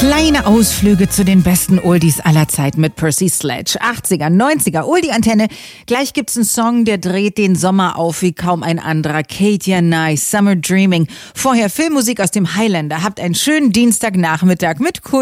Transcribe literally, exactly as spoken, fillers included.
Kleine Ausflüge zu den besten Oldies aller Zeit mit Percy Sledge. achtziger, neunziger Oldie-Antenne. Gleich gibt's einen Song, der dreht den Sommer auf wie kaum ein anderer. Katia Nye, Summer Dreaming. Vorher Filmmusik aus dem Highlander. Habt einen schönen Dienstagnachmittag mit Kult.